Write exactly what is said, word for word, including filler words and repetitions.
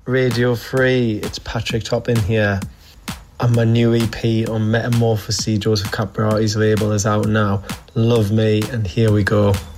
Radio Free, it's Patrick Topping here, and my new E P on Metamorphosis, Joseph Capriati's label, is out now. Love Me, and here we go.